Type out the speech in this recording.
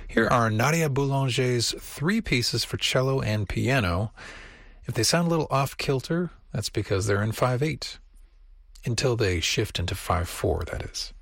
Here are Nadia Boulanger's three pieces for cello and piano. If they sound a little off-kilter, that's because they're in 5/8. Until they shift into 5/4, that is.